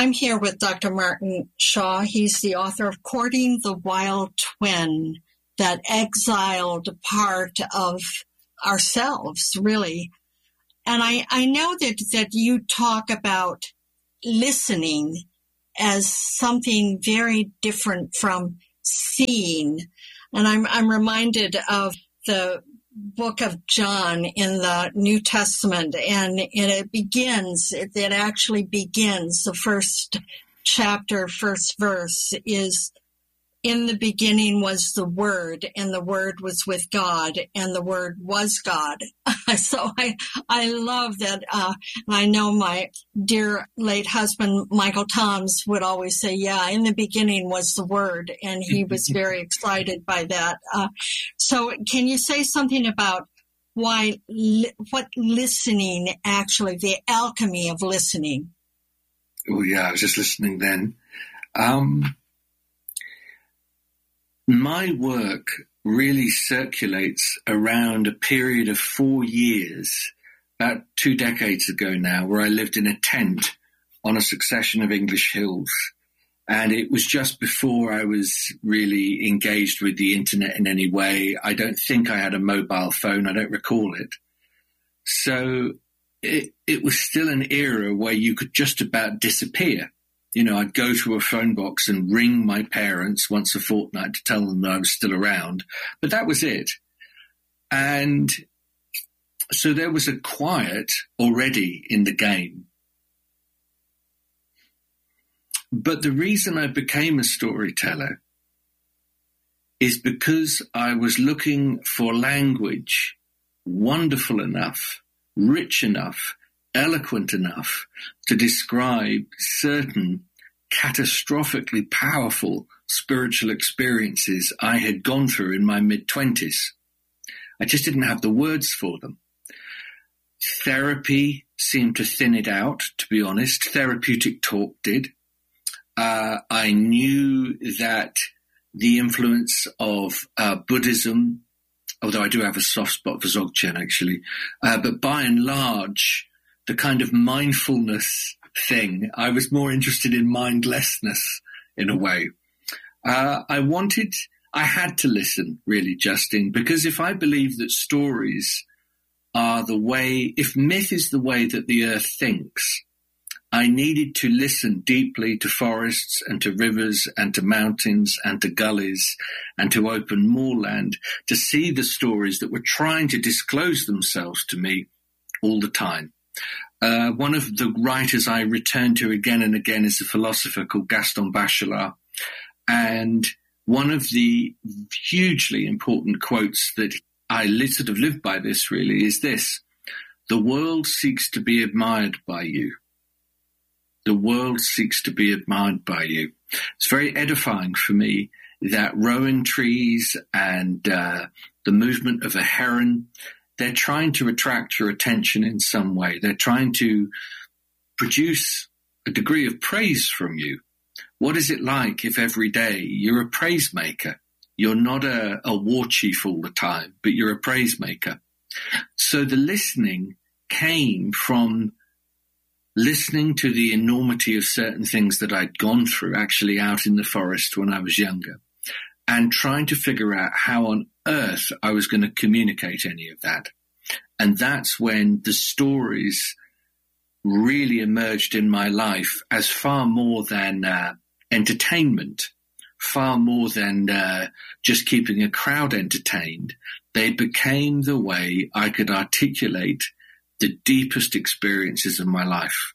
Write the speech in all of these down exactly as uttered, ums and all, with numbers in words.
I'm here with Doctor Martin Shaw. He's the author of Courting the Wild Twin, that exiled part of ourselves, really. And I, I know that, that you talk about listening as something very different from seeing. And I'm, I'm reminded of the book of John in the New Testament, and, and it begins, it, it actually begins, the first chapter, first verse is, in the beginning was the Word, and the Word was with God, and the Word was God. So I, I love that. Uh, I know my dear late husband, Michael Toms, would always say, yeah, in the beginning was the Word, and he was very excited by that. Uh, so can you say something about why, li- what listening actually, the alchemy of listening? Oh, yeah, I was just listening then. Um, My work really circulates around a period of four years, about two decades ago now, where I lived in a tent on a succession of English hills. And it was just before I was really engaged with the internet in any way. I don't think I had a mobile phone. I don't recall it. So it, it was still an era where you could just about disappear. You know, I'd go to a phone box and ring my parents once a fortnight to tell them that I was still around, but that was it. And so there was a quiet already in the game. But the reason I became a storyteller is because I was looking for language wonderful enough, rich enough, eloquent enough to describe certain catastrophically powerful spiritual experiences I had gone through in my mid-twenties. I just didn't have the words for them. Therapy seemed to thin it out, to be honest. Therapeutic talk did. Uh, I knew that the influence of uh, Buddhism, although I do have a soft spot for Dzogchen, actually, uh, but by and large, the kind of mindfulness thing, I was more interested in mindlessness in a way. Uh, I wanted, I had to listen, really, Justin, because if I believe that stories are the way, if myth is the way that the earth thinks, I needed to listen deeply to forests and to rivers and to mountains and to gullies and to open moorland to see the stories that were trying to disclose themselves to me all the time. Uh, one of the writers I return to again and again is a philosopher called Gaston Bachelard. And one of the hugely important quotes that I sort of live by this really is this: the world seeks to be admired by you. The world seeks to be admired by you. It's very edifying for me that rowan trees and uh, the movement of a heron, they're trying to attract your attention in some way. They're trying to produce a degree of praise from you. What is it like if every day you're a praise maker? You're not a, a war chief all the time, but you're a praise maker. So the listening came from listening to the enormity of certain things that I'd gone through actually out in the forest when I was younger, and trying to figure out how on earth I was going to communicate any of that. And that's when the stories really emerged in my life as far more than uh, entertainment, far more than uh, just keeping a crowd entertained. They became the way I could articulate the deepest experiences of my life.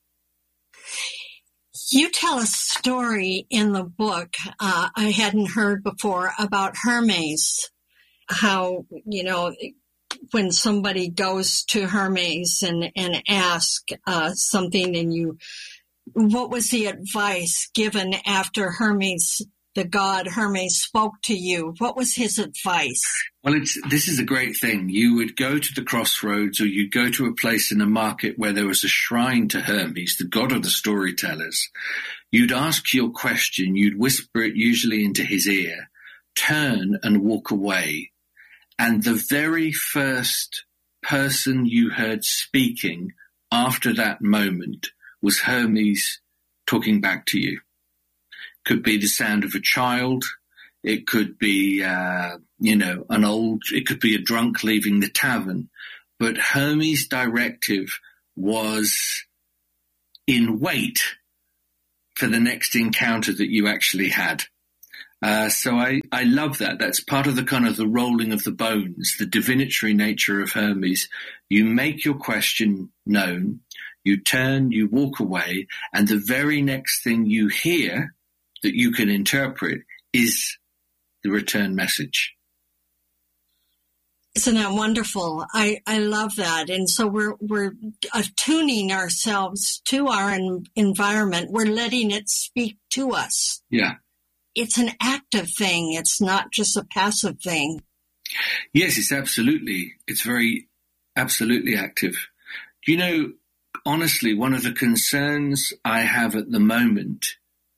You tell a story in the book uh, I hadn't heard before about Hermes, how, you know, when somebody goes to Hermes and, and asks uh, something and you, what was the advice given after Hermes, the god Hermes, spoke to you? What was his advice? Well, it's, this is a great thing. You would go to the crossroads, or you'd go to a place in a market where there was a shrine to Hermes, the god of the storytellers. You'd ask your question, you'd whisper it usually into his ear, turn and walk away. And the very first person you heard speaking after that moment was Hermes talking back to you. Could be the sound of a child. It could be, uh, you know, an old, it could be a drunk leaving the tavern. But Hermes' directive was in wait for the next encounter that you actually had. Uh, so I, I love that. That's part of the kind of the rolling of the bones, the divinatory nature of Hermes. You make your question known, you turn, you walk away, and the very next thing you hear that you can interpret is the return message. Isn't that wonderful? I, I love that. And so we're, we're attuning ourselves to our en- environment. We're letting it speak to us. Yeah. It's an active thing. It's not just a passive thing. Yes, it's absolutely. It's very, absolutely active. You know, honestly, one of the concerns I have at the moment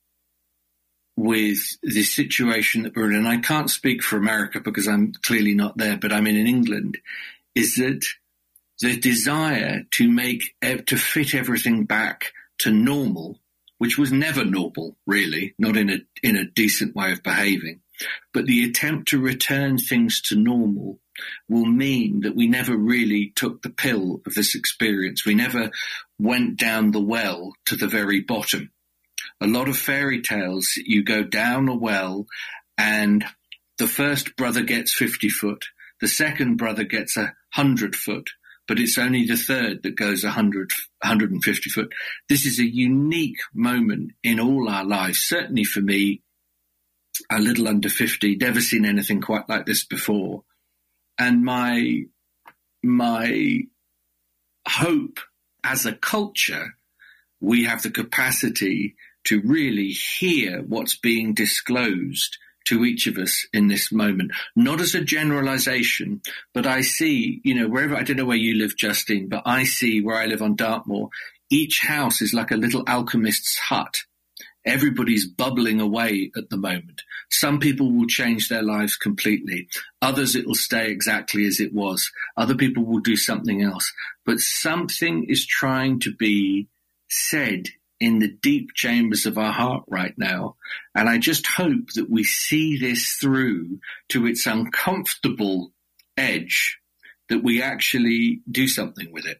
with the situation that we're in, and I can't speak for America because I'm clearly not there, but I'm in England, is that the desire to make, to fit everything back to normal, which was never normal, really, not in a, in a decent way of behaving, but the attempt to return things to normal will mean that we never really took the pill of this experience. We never went down the well to the very bottom. A lot of fairy tales, you go down a well and the first brother gets fifty foot, the second brother gets a hundred foot, but it's only the third that goes one hundred, one hundred fifty foot. This is a unique moment in all our lives. Certainly for me, a little under fifty, never seen anything quite like this before. And my, my hope as a culture, we have the capacity to really hear what's being disclosed to each of us in this moment, not as a generalization, but I see, you know, wherever, I don't know where you live, Justine, but I see where I live on Dartmoor, each house is like a little alchemist's hut. Everybody's bubbling away at the moment. Some people will change their lives completely. Others, it will stay exactly as it was. Other people will do something else. But something is trying to be said in the deep chambers of our heart right now. And I just hope that we see this through to its uncomfortable edge, that we actually do something with it.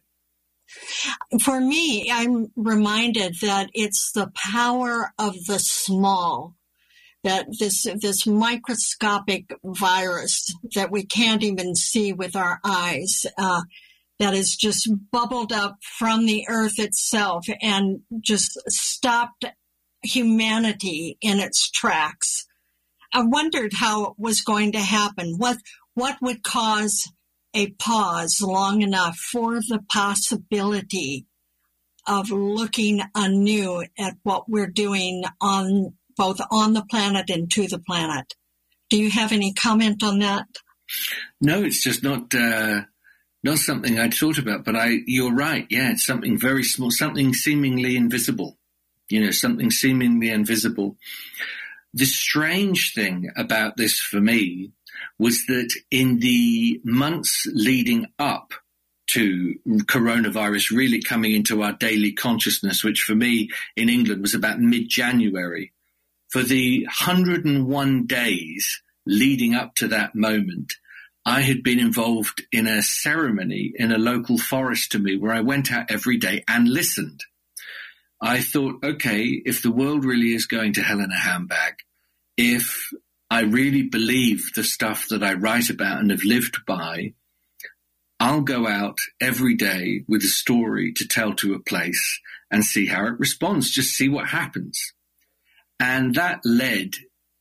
For me, I'm reminded that it's the power of the small, that this, this microscopic virus that we can't even see with our eyes, uh, that has just bubbled up from the earth itself and just stopped humanity in its tracks. I wondered how it was going to happen. What, what would cause a pause long enough for the possibility of looking anew at what we're doing on both on the planet and to the planet? Do you have any comment on that? No, it's just not, uh, not something I'd thought about, but I, you're right. Yeah, it's something very small, something seemingly invisible, you know, something seemingly invisible. The strange thing about this for me was that in the months leading up to coronavirus really coming into our daily consciousness, which for me in England was about mid-January, for the one hundred and one days leading up to that moment, I had been involved in a ceremony in a local forest to me where I went out every day and listened. I thought, okay, if the world really is going to hell in a handbag, if I really believe the stuff that I write about and have lived by, I'll go out every day with a story to tell to a place and see how it responds, just see what happens. And that led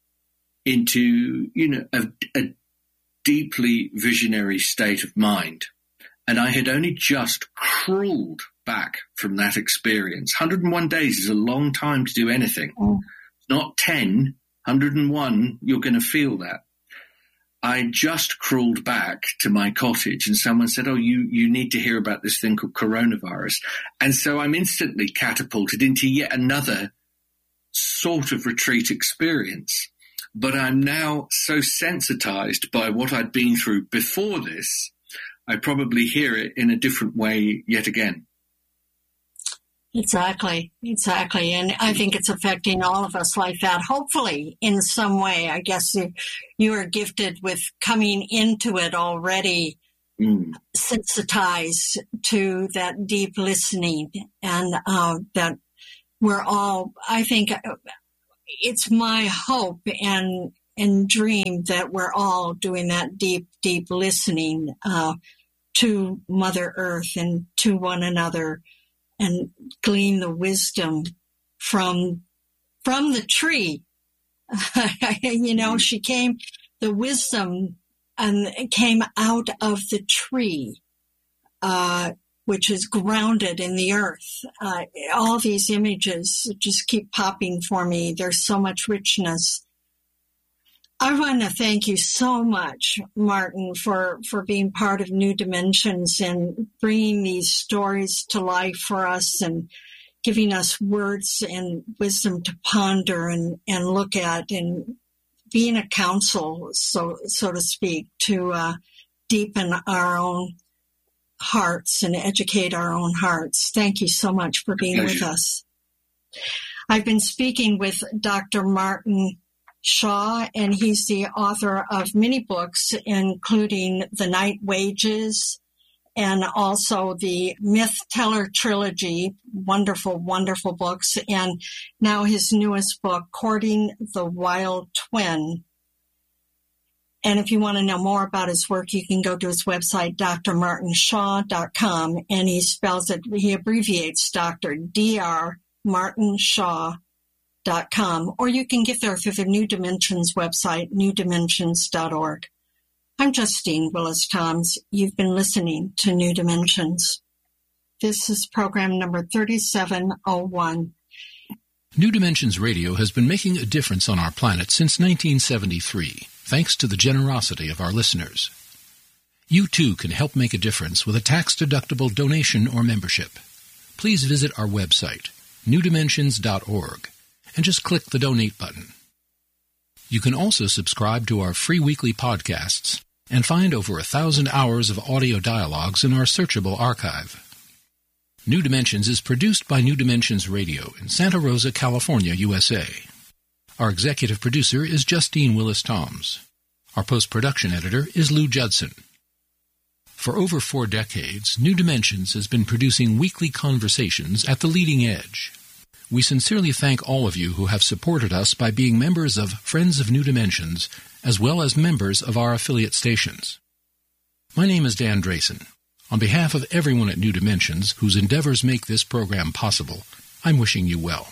into, you know, a, a deeply visionary state of mind. And I had only just crawled back from that experience. one hundred and one days is a long time to do anything. Mm. Not ten, one hundred and one, you're going to feel that. I just crawled back to my cottage and someone said, oh, you, you need to hear about this thing called coronavirus. And so I'm instantly catapulted into yet another sort of retreat experience. But I'm now so sensitized by what I'd been through before this, I probably hear it in a different way yet again. Exactly, exactly. And I think it's affecting all of us like that, hopefully in some way. I guess you, you are gifted with coming into it already mm. sensitized to that deep listening, and uh, that we're all, I think it's my hope and, and dream that we're all doing that deep, deep listening uh, to Mother Earth and to one another, and glean the wisdom from from the tree. You know, she came, the wisdom and came out of the tree, uh, which is grounded in the earth. Uh, all these images just keep popping for me. There's so much richness. I want to thank you so much, Martin, for, for being part of New Dimensions and bringing these stories to life for us and giving us words and wisdom to ponder and, and look at, and being a counsel, so so to speak, to uh, deepen our own hearts and educate our own hearts. Thank you so much for being with us. I've been speaking with Doctor Martin Shaw, and he's the author of many books, including The Night Wages and also the Myth Teller Trilogy, wonderful, wonderful books, and now his newest book, Courting the Wild Twin. And if you want to know more about his work, you can go to his website, d r martin shaw dot com, and he spells it, he abbreviates Doctor D R Martin Shaw dot com, or you can get there through the New Dimensions website, new dimensions dot org. I'm Justine Willis Toms. You've been listening to New Dimensions. This is program number thirty-seven oh one. New Dimensions Radio has been making a difference on our planet since nineteen seventy-three, thanks to the generosity of our listeners. You too can help make a difference with a tax-deductible donation or membership. Please visit our website, new dimensions dot org. and just click the donate button. You can also subscribe to our free weekly podcasts and find over a thousand hours of audio dialogues in our searchable archive. New Dimensions is produced by New Dimensions Radio in Santa Rosa, California, U S A. Our executive producer is Justine Willis Toms. Our post-production editor is Lou Judson. For over four decades, New Dimensions has been producing weekly conversations at the leading edge. We sincerely thank all of you who have supported us by being members of Friends of New Dimensions, as well as members of our affiliate stations. My name is Dan Drayson. On behalf of everyone at New Dimensions, whose endeavors make this program possible, I'm wishing you well.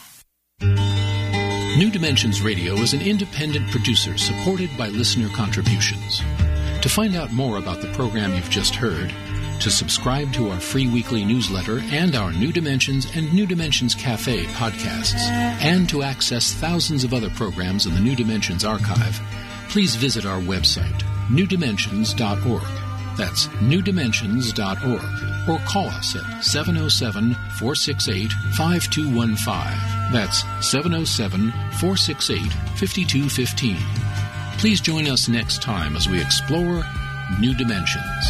New Dimensions Radio is an independent producer supported by listener contributions. To find out more about the program you've just heard, to subscribe to our free weekly newsletter and our New Dimensions and New Dimensions Cafe podcasts, and to access thousands of other programs in the New Dimensions archive, please visit our website, new dimensions dot org. That's new dimensions dot org. Or call us at seven oh seven, four six eight, five two one five. That's seven oh seven, four six eight, five two one five. Please join us next time as we explore New Dimensions.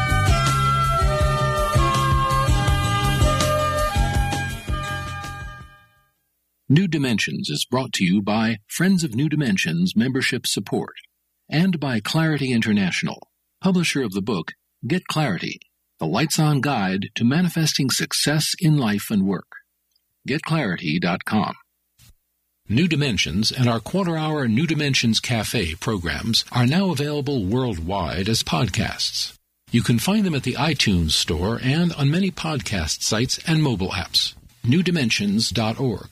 New Dimensions is brought to you by Friends of New Dimensions Membership Support and by Clarity International, publisher of the book Get Clarity, the Lights-On Guide to Manifesting Success in Life and Work. get clarity dot com. New Dimensions and our quarter-hour New Dimensions Cafe programs are now available worldwide as podcasts. You can find them at the iTunes Store and on many podcast sites and mobile apps. new dimensions dot org.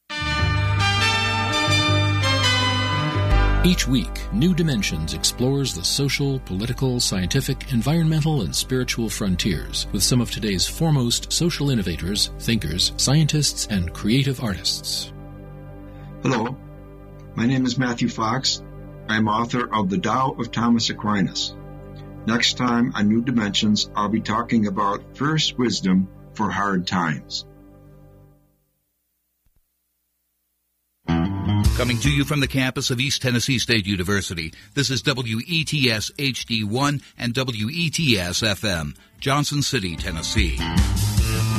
Each week, New Dimensions explores the social, political, scientific, environmental, and spiritual frontiers with some of today's foremost social innovators, thinkers, scientists, and creative artists. Hello, my name is Matthew Fox. I'm author of The Tao of Thomas Aquinas. Next time on New Dimensions, I'll be talking about first wisdom for hard times. Coming to you from the campus of East Tennessee State University, this is W E T S H D one and W E T S F M, Johnson City, Tennessee.